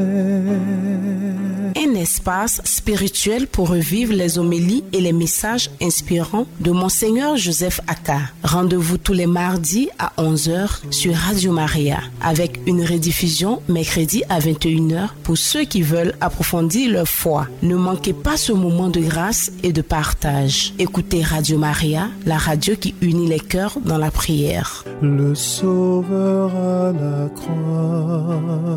Un espace spirituel pour revivre les homélies et les messages inspirants de Monseigneur Joseph Aka. Rendez-vous tous les mardis à 11h sur Radio Maria, avec une rediffusion mercredi à 21h pour ceux qui veulent approfondir leur foi. Ne manquez pas ce moment de grâce et de partage. Écoutez Radio Maria, la radio qui unit les cœurs dans la prière. Le Sauveur à la croix.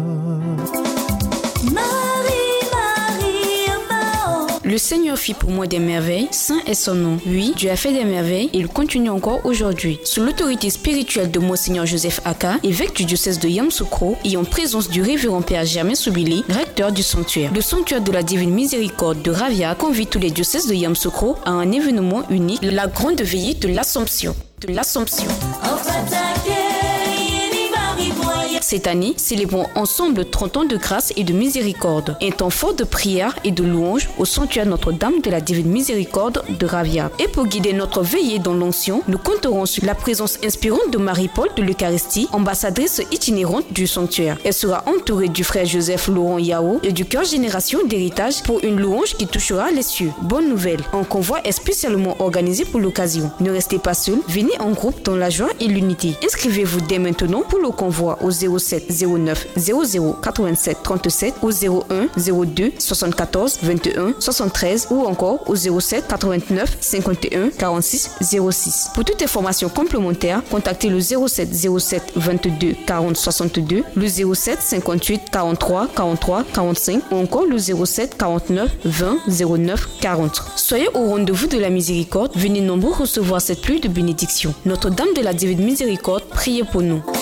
Le Seigneur fit pour moi des merveilles, saint est son nom. Oui, Dieu a fait des merveilles et il continue encore aujourd'hui. Sous l'autorité spirituelle de Monseigneur Joseph Aka, évêque du diocèse de Yamoussoukro, et en présence du révérend Père Germain Soubili, recteur du sanctuaire. Le sanctuaire de la Divine Miséricorde de Ravia convie tous les diocèses de Yamoussoukro à un événement unique, la grande veillée de l'Assomption. Cette année, célébrons ensemble 30 ans de grâce et de miséricorde. Un temps fort de prière et de louange au sanctuaire Notre-Dame de la Divine Miséricorde de Ravia. Et pour guider notre veillée dans l'onction, nous compterons sur la présence inspirante de Marie-Paul de l'Eucharistie, ambassadrice itinérante du sanctuaire. Elle sera entourée du frère Joseph Laurent Yao et du cœur Génération d'Héritage pour une louange qui touchera les cieux. Bonne nouvelle, un convoi est spécialement organisé pour l'occasion. Ne restez pas seuls, venez en groupe dans la joie et l'unité. Inscrivez-vous dès maintenant pour le convoi au 07 09 00 87 37 au 01 02 74 21 73 ou encore au 07 89 51 46 06. Pour toute information complémentaire, contactez le 07 07 22 40 62, le 07 58 43 43 45 ou encore le 07 49 20 09 40. Soyez au rendez-vous de la miséricorde, venez nombreux recevoir cette pluie de bénédiction. Notre-Dame de la Divine Miséricorde, priez pour nous.